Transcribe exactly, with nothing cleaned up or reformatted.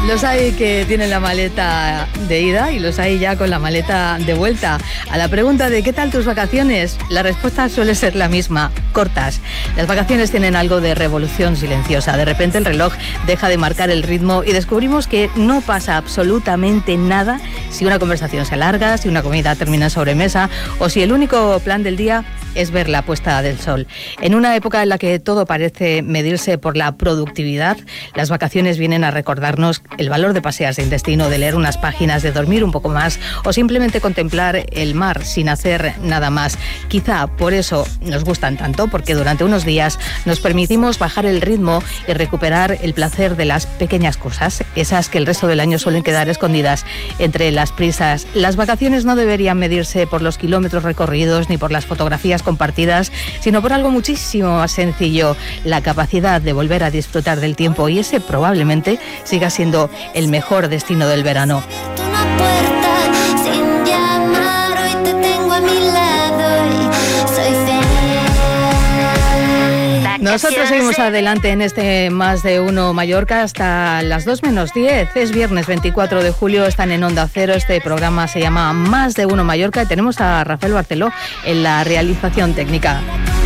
Los hay que tienen la maleta de ida y los hay ya con la maleta de vuelta. A la pregunta de ¿qué tal tus vacaciones? La respuesta suele ser la misma, cortas. Las vacaciones tienen algo de revolución silenciosa. De repente el reloj deja de marcar el ritmo y descubrimos que no pasa absolutamente nada si una conversación se alarga, si una comida termina en sobremesa o si el único plan del día es ver la puesta del sol. En una época en la que todo parece medirse por la productividad, las vacaciones vienen a recordarnos el valor de pasearse sin destino, de leer unas páginas, de dormir un poco más o simplemente contemplar el mar sin hacer nada más. Quizá por eso nos gustan tanto, porque durante unos días nos permitimos bajar el ritmo y recuperar el placer de las pequeñas cosas, esas que el resto del año suelen quedar escondidas entre las prisas. Las vacaciones no deberían medirse por los kilómetros recorridos ni por las fotografías compartidas, sino por algo muchísimo más sencillo, la capacidad de volver a disfrutar del tiempo, y ese probablemente siga siendo el mejor destino del verano. Nosotros seguimos adelante en este Más de Uno Mallorca hasta las dos menos diez. Es viernes veinticuatro de julio, están en Onda Cero. Este programa se llama Más de Uno Mallorca y tenemos a Rafael Barceló en la realización técnica.